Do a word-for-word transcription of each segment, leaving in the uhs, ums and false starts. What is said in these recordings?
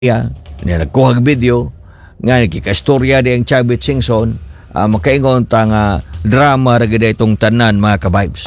Ya, niya nagkuhag video nga nagkikastorya di ang Chavit Singson, uh, makaingon ta nga drama ra gid itong tanan mga ka-vibes.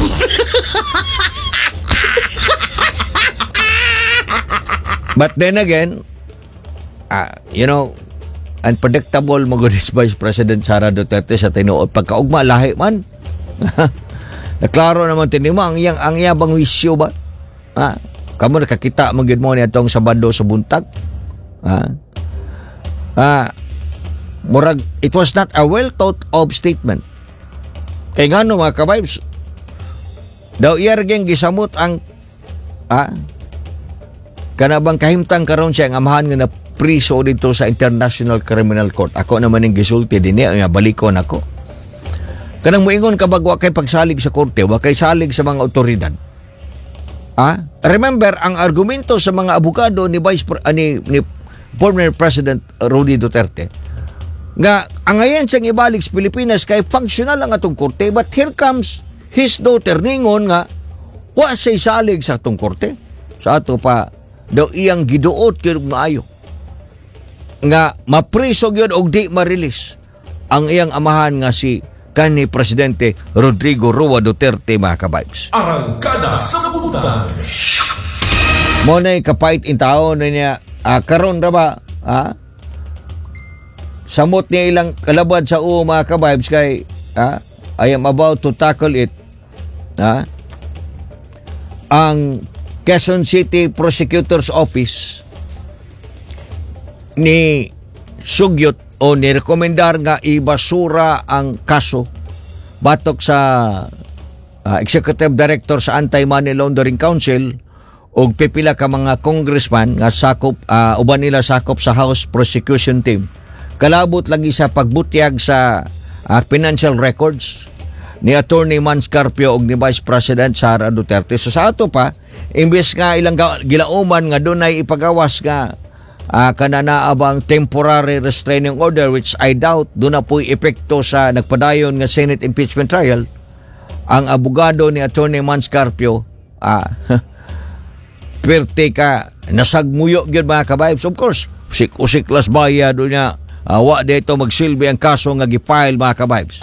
But then again, uh, you know, unpredictable mo gud is Vice President Sara Duterte sa tinuod pagkaugma lahi man. Naklaro naman tinimo ang iyang ang iyabang wisyo ba? Ha? Kamu nakakita mo gid mo ni atong Sabado sa buntag. Ha? Ah, murag it was not a well thought of statement. Kay ngano mga ka-vibes? Daw iya gyang gisamot ang ah kanabang kahimtang karon siya ang amahan nga na priso dito sa International Criminal Court. Ako naman ning gisulti dinhi nga balikon ako. Kanang moingon kabag wa kay pagsalig sa korte, wa kay salig sa mga otoridad. Ah, remember ang argumento sa mga abogado ni Vice uh, ni, ni former President Rudy Duterte nga ang ayan siyang ibalik sa Pilipinas kay functional ang atong korte, but here comes his daughter ningon nga wa say salig sa atong korte. Sa ato pa daw iyang giduot gyud maayo nga mapriso gyud og di ma-release ang iyang amahan nga si kanhi Presidente Rodrigo Roa Duterte mga ka-vibes. Arangkada sa kabubutan. Mo na'y kapait in tao na niya ah, karon ra ba ah? Samot niya ilang kalabad sa uo mga ka-vibes kay ah, I am about to tackle it. Ah? Ang Quezon City Prosecutor's Office ni sugyot o nirekomendar nga ibasura ang kaso batok sa uh, Executive Director sa Anti-Money Laundering Council o pipila ka mga congressman nga sakop uh, uban nila sakop sa House Prosecution Team. Kalabot lagi sa pagbutyag sa uh, financial records ni Attorney Mans Carpio og ni Vice President Sara Duterte. So sa ato pa, imbes nga ilang gilauman nga dunay ipagawas nga Uh, kananaabang temporary restraining order, which I doubt doon na po'y epekto sa nagpadayon nga Senate impeachment trial, ang abogado ni Attorney Mans Carpio uh, pwerte ka nasagmuyo gyud mga ka-vibes. Of course usik-usik las baya doon niya awa uh, dito magsilbi ang kaso nga gifile mga ka-vibes.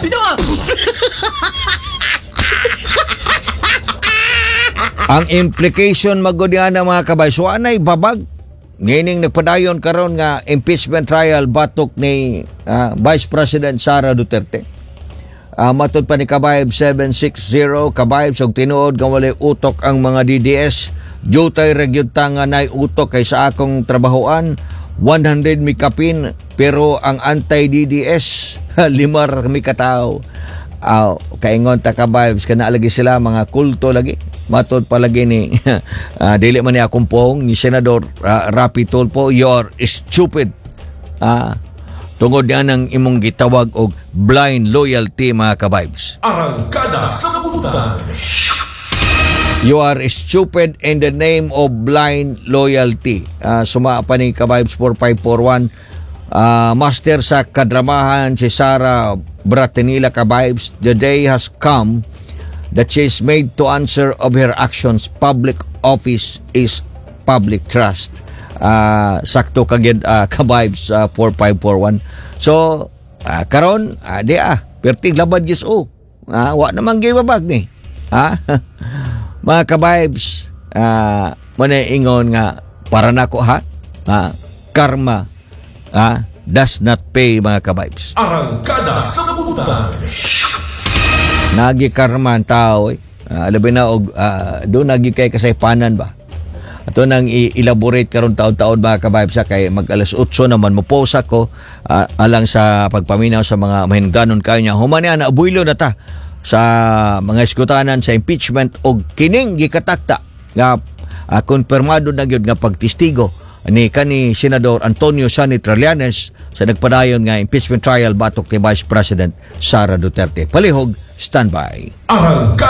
Ang implication magudyan na mga ka-vibes, wa na'y babag ngining nagpadayon karon nga impeachment trial batok ni uh, Vice President Sara Duterte. Uh, matod pa ni Kabayb seven sixty, Kabayb og tinuod nga walay utok ang mga D D S. Jutay regyud ta nga nay utok kay sa akong trabahoan one hundred mi kapin pero ang anti-D D S limar mi katao. Uh, kaingon ta Kabayb kana lagi sila mga kulto lagi. Matod palagi ni uh, dili man ni akong pong ni Senador uh, Rapi Tulfo, you're stupid. Uh, tungod yan ang imong gitawag og blind loyalty mga ka-vibes. Arangkada sa kabubutan. You are stupid in the name of blind loyalty. Uh, suma pa ni ka-vibes four five four one. Uh, master sa kadramahan si Sara Bratenila ka-vibes. The day has come that she is made to answer of her actions. Public office is public trust. Uh, sakto kagid uh, ka-vibes uh, four five four one. So, uh, karon, uh, di ah, pertig labad gis o. Uh, wa namang gibabag ni. Ha? Mga ka-vibes, uh, muna ingon nga, para nako ha? Uh, karma uh, does not pay mga ka-vibes. Arangkada sa kabubutan. Nagikarman tao eh. Uh, alabi na og uh, doon nagi kay kasaypanan ba. Ato nang i-elaborate karon taon-taon mga ka-vibes kay mag alas otso naman mo post ako uh, alang sa pagpaminaw sa mga mahinungdanon kayo niya. Human na abuilo na ta sa mga iskutanan sa impeachment og kining gikatakta nga uh, konfirmado na gyud nga pagtistigo ni kani Senador Antonio Sani Trillanes sa nagpadayon nga impeachment trial batok ni Vice President Sara Duterte. Palihog, standby. Arangkada.